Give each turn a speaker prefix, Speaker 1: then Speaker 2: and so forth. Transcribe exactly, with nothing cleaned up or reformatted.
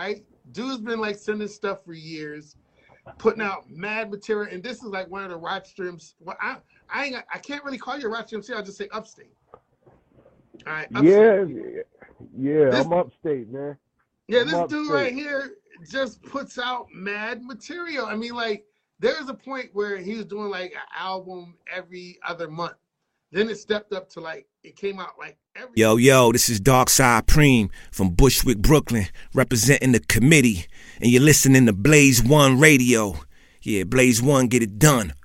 Speaker 1: right? Dude's been like sending stuff for years, putting out mad material, and this is like one of the Rochester. Well, I I ain't, I can't really call you a Rochester M C. I'll just say upstate. All right. Upstate.
Speaker 2: Yeah, yeah,
Speaker 1: this,
Speaker 2: I'm upstate, man.
Speaker 1: Yeah,
Speaker 2: I'm
Speaker 1: this
Speaker 2: upstate.
Speaker 1: dude right here just puts out mad material. I mean, like, there's a point where he was doing like an album every other month. Then it stepped up to like, it came out like every...
Speaker 3: Yo, yo, this is Darkside Preem from Bushwick, Brooklyn, representing the committee. And you're listening to Blaze One Radio. Yeah, Blaze One, get it done.